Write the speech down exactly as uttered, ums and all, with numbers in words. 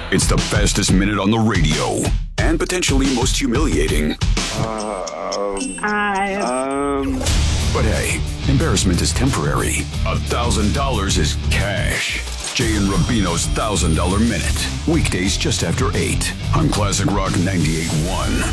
It's the fastest minute on the radio and potentially most humiliating. I. Um. But hey, embarrassment is temporary. A thousand dollars is cash. Jay and Rubino's thousand dollar minute. Weekdays just after eight on Classic Rock ninety-eight point one.